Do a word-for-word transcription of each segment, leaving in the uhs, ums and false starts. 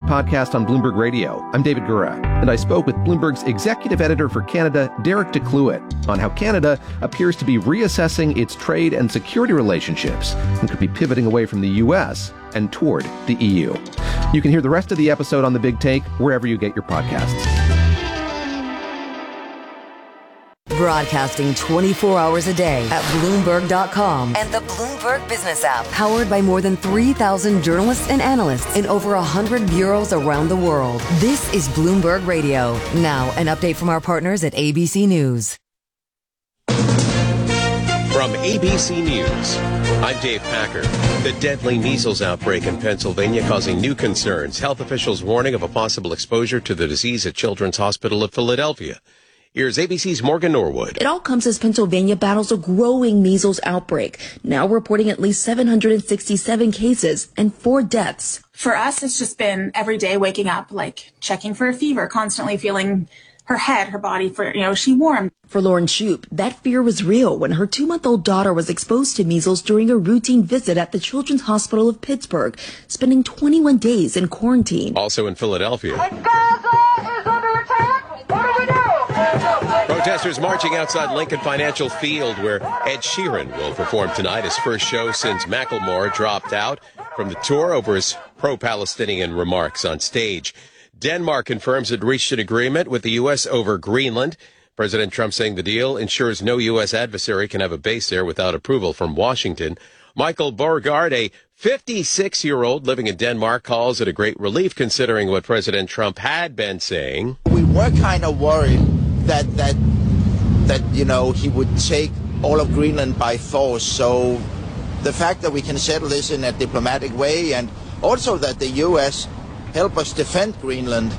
podcast on Bloomberg Radio. I'm David Gura, and I spoke with Bloomberg's executive editor for Canada, Derek DeCluett, on how Canada appears to be reassessing its trade and security relationships and could be pivoting away from the U S and toward the E U. You can hear the rest of the episode on The Big Take wherever you get your podcasts. Broadcasting twenty-four hours a day at Bloomberg dot com and the Bloomberg Business app. Powered by more than three thousand journalists and analysts in over one hundred bureaus around the world. This is Bloomberg Radio. Now, an update from our partners at A B C News. From A B C News, I'm Dave Packer. The deadly measles outbreak in Pennsylvania causing new concerns. Health officials warning of a possible exposure to the disease at Children's Hospital of Philadelphia. Here's A B C's Morgan Norwood. It all comes as Pennsylvania battles a growing measles outbreak, now reporting at least seven hundred sixty-seven cases and four deaths. For us, it's just been every day waking up, like checking for a fever, constantly feeling her head, her body, for, you know, is she warm? For Lauren Shoup, that fear was real when her two-month-old daughter was exposed to measles during a routine visit at the Children's Hospital of Pittsburgh, spending twenty-one days in quarantine. Also in Philadelphia, And Gaza is under attack. What do we do? protesters marching outside Lincoln Financial Field, where Ed Sheeran will perform tonight, his first show since Macklemore dropped out from the tour over his pro-Palestinian remarks on stage. Denmark confirms it reached an agreement with the U S over Greenland. President Trump saying the deal ensures no U S adversary can have a base there without approval from Washington. Michael Borgard, a fifty-six-year-old living in Denmark, calls it a great relief considering what President Trump had been saying. We were kind of worried that, that, that you know, he would take all of Greenland by force. So the fact that we can settle this in a diplomatic way, and also that the U S help us defend Greenland,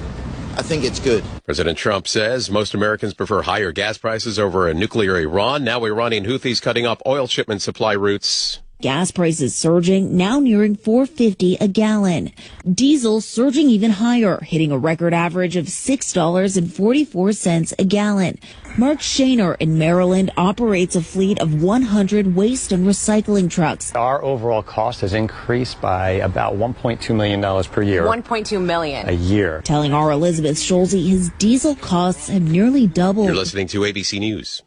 I think it's good. President Trump says most Americans prefer higher gas prices over a nuclear Iran. Now Iranian Houthis cutting off oil shipment supply routes. Gas prices surging, now nearing four dollars and fifty cents a gallon. Diesel surging even higher, hitting a record average of six dollars and forty-four cents a gallon. Mark Shaner in Maryland operates a fleet of one hundred waste and recycling trucks. Our overall cost has increased by about one point two million dollars per year. one point two million dollars a year. Telling our Elizabeth Schulze his diesel costs have nearly doubled. You're listening to A B C News.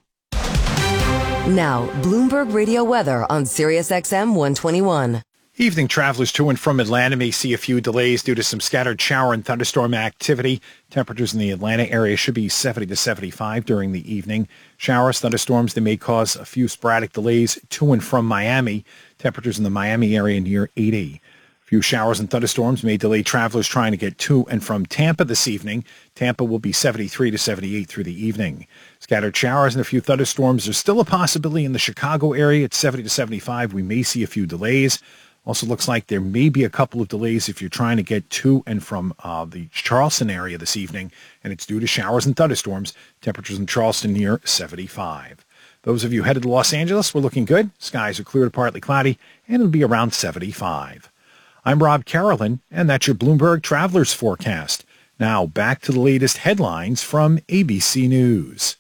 Now, Bloomberg Radio weather on Sirius X M one twenty-one. Evening travelers to and from Atlanta may see a few delays due to some scattered shower and thunderstorm activity. Temperatures in the Atlanta area should be seventy to seventy-five during the evening. Showers, thunderstorms, they may cause a few sporadic delays to and from Miami. Temperatures in the Miami area near eighty. A few showers and thunderstorms may delay travelers trying to get to and from Tampa this evening. Tampa will be seventy-three to seventy-eight through the evening. Scattered showers and a few thunderstorms are still a possibility in the Chicago area at seventy to seventy-five. We may see a few delays. Also looks like there may be a couple of delays if you're trying to get to and from uh, the Charleston area this evening, and it's due to showers and thunderstorms. Temperatures in Charleston near seventy-five. Those of you headed to Los Angeles, we're looking good. Skies are clear to partly cloudy, and it'll be around seventy-five. I'm Rob Carolyn, and that's your Bloomberg Travelers Forecast. Now back to the latest headlines from A B C News.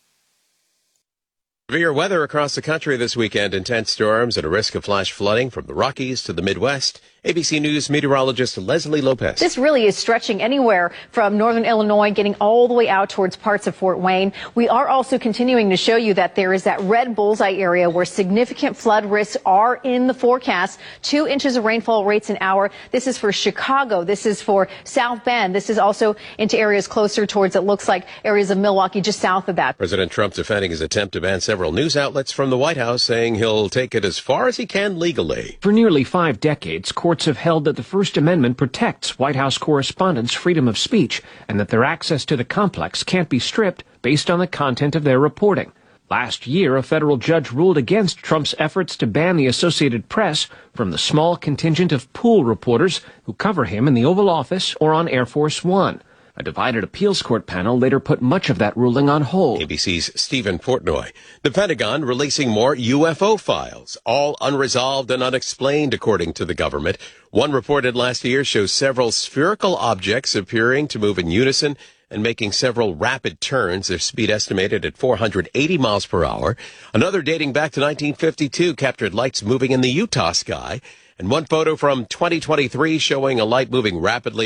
Severe weather across the country this weekend. Intense storms and a risk of flash flooding from the Rockies to the Midwest. A B C News meteorologist Leslie Lopez. This really is stretching anywhere from northern Illinois, getting all the way out towards parts of Fort Wayne. We are also continuing to show you that there is that red bullseye area where significant flood risks are in the forecast. Two inches of rainfall rates an hour. This is for Chicago. This is for South Bend. This is also into areas closer towards, it looks like, areas of Milwaukee just south of that. President Trump defending his attempt to ban several news outlets from the White House, saying he'll take it as far as he can legally. For nearly five decades, courts have held that the First Amendment protects White House correspondents' freedom of speech and that their access to the complex can't be stripped based on the content of their reporting. Last year, a federal judge ruled against Trump's efforts to ban the Associated Press from the small contingent of pool reporters who cover him in the Oval Office or on Air Force One. A divided appeals court panel later put much of that ruling on hold. A B C's Stephen Portnoy. The Pentagon releasing more U F O files, all unresolved and unexplained, according to the government. One reported last year shows several spherical objects appearing to move in unison and making several rapid turns, their speed estimated at four hundred eighty miles per hour. Another dating back to nineteen fifty-two captured lights moving in the Utah sky. And one photo from twenty twenty-three showing a light moving rapidly